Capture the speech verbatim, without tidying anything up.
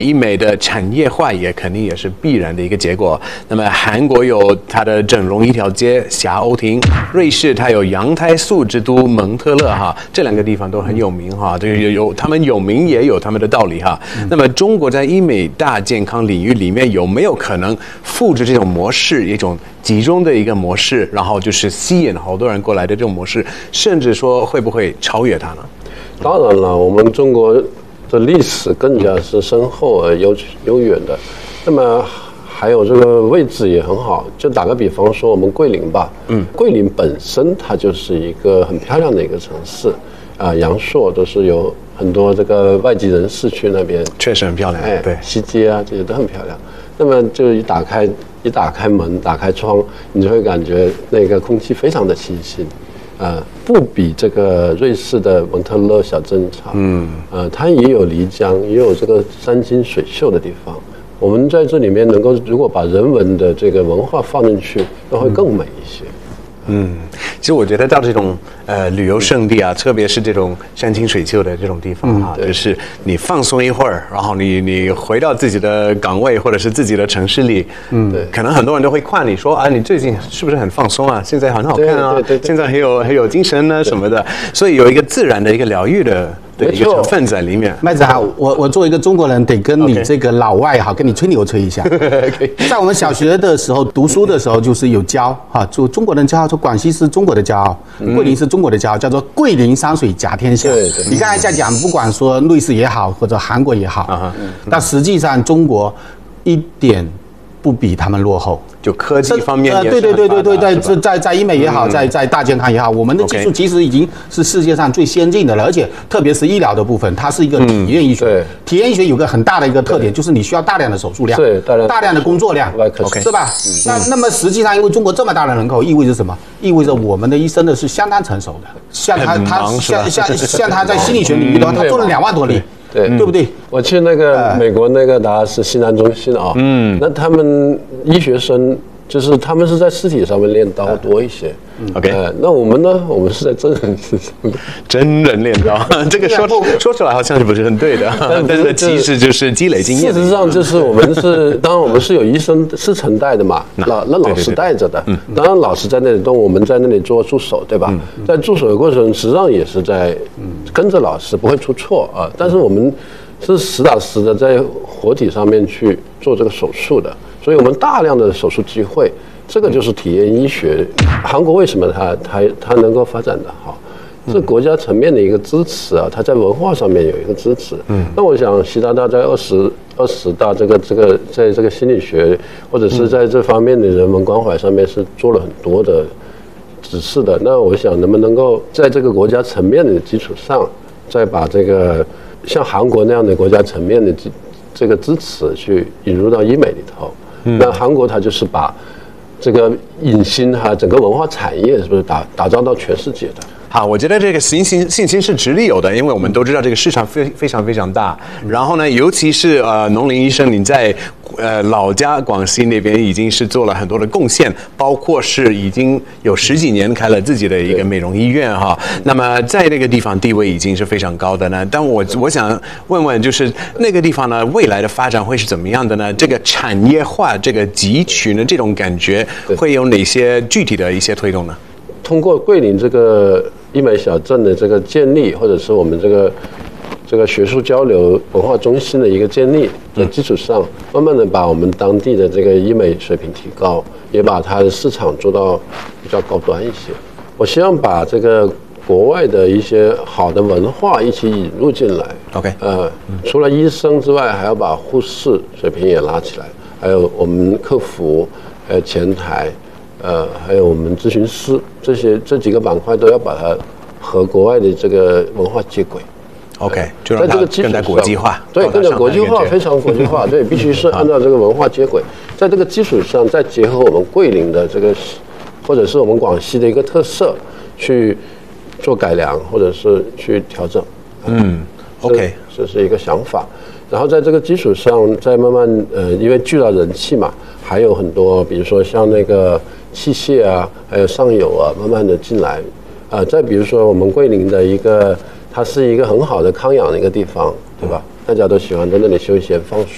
医美的产业化也肯定也是必然的一个结果。那么韩国有它的整容一条街霞欧亭，瑞士它有羊胎素之都蒙特勒哈，这两个地方都很有名哈，这个有有他们有名也有他们的道理哈。嗯、那么中国在医美大健康领域里面有没有可能复制这种模式，一种集中的一个模式，然后就是吸引好多人过来的这种模式，甚至说会不会超越它呢？ 当然了，我们中国的历史更加是深厚而悠悠远的，那么还有这个位置也很好。就打个比方说，我们桂林吧，嗯，桂林本身它就是一个很漂亮的一个城市，啊、呃，阳朔都是有很多这个外籍人士去那边， 确实很漂亮，哎，对， 西街啊这些都很漂亮。那么就一打开一打开门，打开窗，你就会感觉那个空气非常的清新。呃，不比这个瑞士的蒙特勒小镇差。嗯，呃，它也有漓江，也有这个山清水秀的地方。我们在这里面能够，如果把人文的这个文化放进去，那会更美一些。 嗯，其实我觉得到这种呃旅游胜地啊，特别是这种山清水秀的这种地方啊，嗯、就是你放松一会儿，然后你你回到自己的岗位或者是自己的城市里，嗯，对，可能很多人都会夸你说啊，你最近是不是很放松啊？现在很好看啊， 对对对对， 现在很有很有精神呢什么的，所以有一个自然的一个疗愈的。一个成分在里面。 麦子好，我我作为一个中国人，得跟你这个老外哈，跟你吹牛吹一下。在我们小学的时候读书的时候，就是有教哈，就中国人骄傲，说广西是中国的骄傲，桂林是中国的骄傲，叫做桂林山水甲天下。 对对。 你刚才在讲，不管说瑞士也好，或者韩国也好，但实际上中国一点不比他们落后。 就科技方面也是很发达， 对对对对对对，在在医美也好，在在大健康也好，我们的技术其实已经是世界上最先进的了，而且特别是医疗的部分，它是一个体验医学。体验医学有个很大的一个特点，就是你需要大量的手术量， 对，大量大量的工作量，是吧？那那么实际上，因为中国这么大的人口，意味着什么？意味着我们的医生呢是相当成熟的，像他他像像像他在心理学领域的话，他做了两万多例。 对， 对不对？ 我去那个美国那个达拉斯西南中心啊，嗯，那他们医学生就是他们是在尸体上面练刀多一些。 OK， 呃，那我们呢？我们是在真人身上， 真人练刀，这个说说出来好像是不是很对的，但是其实就是积累经验。 事实上，就是我们是，当然我们是有医生师承带的嘛，老那老师带着的。当然老师在那里动，我们在那里做助手，对吧？在助手的过程，实际上也是在跟着老师，不会出错啊。但是我们是实打实的在活体上面去做这个手术的，所以我们大量的手术机会。这个就是体验医学。韩国为什么它它它能够发展的好？是国家层面的一个支持啊，它在文化上面有一个支持。嗯，那我想习大大在二十二十大这个这个在这个心理学或者是在这方面的人文关怀上面是做了很多的指示的。那我想能不能够在这个国家层面的基础上，再把这个像韩国那样的国家层面的这个支持去引入到医美里头？嗯，那韩国它就是把这个影星哈，整个文化产业是不是打打造到全世界的？ 好，我觉得这个信心信心是直立有的，因为我们都知道这个市场非非常非常大。然后呢，尤其是呃农林医生，你在呃老家广西那边已经是做了很多的贡献，包括是已经有十几年开了自己的一个美容医院哈。那么在那个地方地位已经是非常高的呢。但我我想问问，就是那个地方呢，未来的发展会是怎么样的呢？这个产业化、这个集群的这种感觉，会有哪些具体的一些推动呢？ 通过桂林这个医美小镇的这个建立，或者是我们这个这个学术交流文化中心的一个建立的基础上，慢慢的把我们当地的这个医美水平提高，也把它的市场做到比较高端一些。我希望把这个国外的一些好的文化一起引入进来。 OK， 呃，除了医生之外，还要把护士水平也拉起来，还有我们客服，还有前台。呃，还有我们咨询师这些这几个板块都要把它和国外的这个文化接轨。 OK， 就让它更加国际化。 对，更加国际化，非常国际化。对，必须是按照这个文化接轨，在这个基础上再结合我们桂林的这个，或者是我们广西的一个特色，去做改良，或者是去调整。 嗯 ，OK， 这是一个想法。然后在这个基础上，再慢慢呃，因为聚到人气嘛，还有很多，比如说像那个。器械啊，还有上游啊，慢慢的进来，啊、呃，再比如说我们桂林的一个，它是一个很好的康养的一个地方，对吧？大家都喜欢在那里休闲放松。